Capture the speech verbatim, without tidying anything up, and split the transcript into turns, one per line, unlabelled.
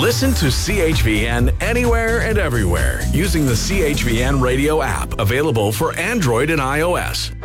Listen to C H V N anywhere and everywhere using the C H V N radio app, available for Android and iOS.